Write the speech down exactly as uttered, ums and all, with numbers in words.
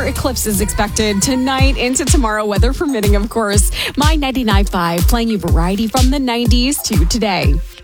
solar eclipse is expected tonight into tomorrow, weather permitting, of course. My ninety-nine point five playing you variety from the nineties to today.